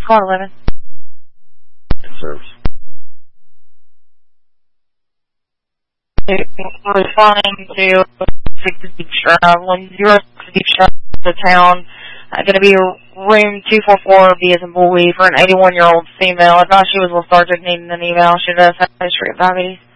call 11. Service. Responding to 60 Beach Drive, 106 Beach Drive, the town. Going to be room 244, B as in boy, for an 81-year-old female. I thought she was lethargic, needing an email. She does have a history of diabetes.